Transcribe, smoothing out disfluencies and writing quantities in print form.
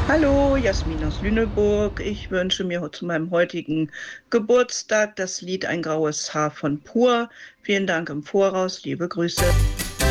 Hallo, Jasmin aus Lüneburg. Ich wünsche mir zu meinem heutigen Geburtstag das Lied Ein graues Haar von Pur. Vielen Dank im Voraus, liebe Grüße.